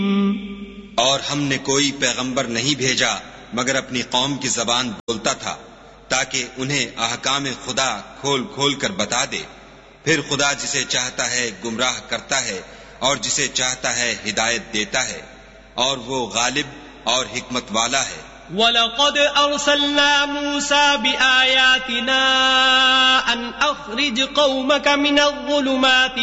और हमने कोई पैगंबर नहीं भेजा मगर अपनी कौम की जबान बोलता था ताकि उन्हें अहकाम खुदा खोल खोल कर बता दे। फिर खुदा जिसे चाहता है गुमराह करता है और जिसे चाहता है हिदायत देता है, और वो गालिब और हिकमत वाला है। वलक़द अरसलना मूसा बिआयातिना अन अख़रिज क़ौमक मिनज़्ज़ुलुमाति